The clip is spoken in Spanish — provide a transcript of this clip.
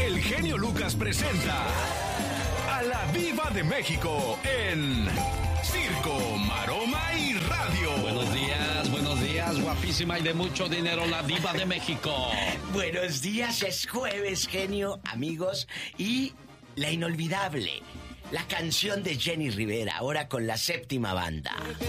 el genio Lucas presenta a la Diva de México en Circo, Maroma y Radio. Buenos días, guapísima y de mucho dinero, la Diva de México. Buenos días, es jueves, genio, amigos, y la inolvidable, la canción de Jenny Rivera, ahora con la séptima banda.